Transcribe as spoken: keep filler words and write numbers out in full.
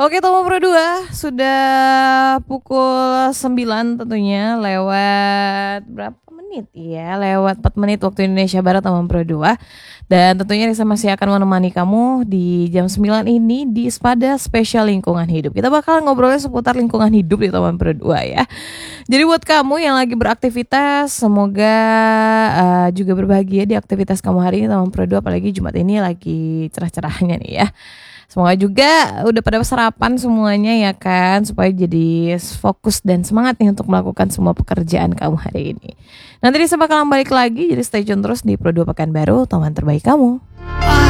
Oke, Tomo Pro dua sudah pukul sembilan tentunya lewat berapa menit ya? Lewat empat menit waktu Indonesia Barat, Tomo Pro dua. Dan tentunya Risa masih akan menemani kamu di jam sembilan ini di Spada Spesial Lingkungan Hidup. Kita bakal ngobrolnya seputar lingkungan hidup di Tomo Pro dua ya. Jadi buat kamu yang lagi beraktivitas, semoga uh, juga berbahagia di aktivitas kamu hari ini Tomo Pro dua, apalagi Jumat ini lagi cerah-cerahnya nih ya. Semoga juga udah pada sarapan semuanya ya kan, supaya jadi fokus dan semangat nih untuk melakukan semua pekerjaan kamu hari ini. Nanti Risa bakalan balik lagi, jadi stay tune terus di Pro dua Pekanbaru, teman terbaik kamu.